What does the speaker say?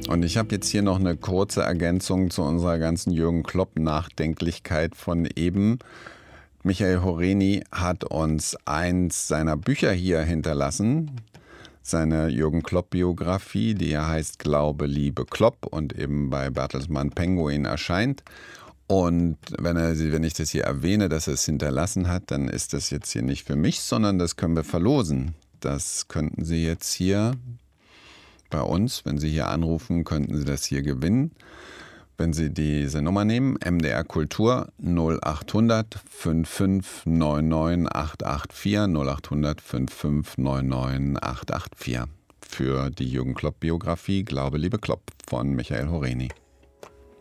Und ich habe jetzt hier noch eine kurze Ergänzung zu unserer ganzen Jürgen Klopp-Nachdenklichkeit von eben. Michael Horeni hat uns eins seiner Bücher hier hinterlassen, seine Jürgen Klopp-Biografie, die ja heißt Glaube, Liebe, Klopp und eben bei Bertelsmann Penguin erscheint. Und wenn ich das hier erwähne, dass er es hinterlassen hat, dann ist das jetzt hier nicht für mich, sondern das können wir verlosen. Das könnten Sie jetzt hier bei uns, wenn Sie hier anrufen, könnten Sie das hier gewinnen. Wenn Sie diese Nummer nehmen, MDR Kultur 0800 5599 884 0800 5599 884 für die Jürgen Klopp Biografie Glaube, Liebe, Klopp von Michael Horeni.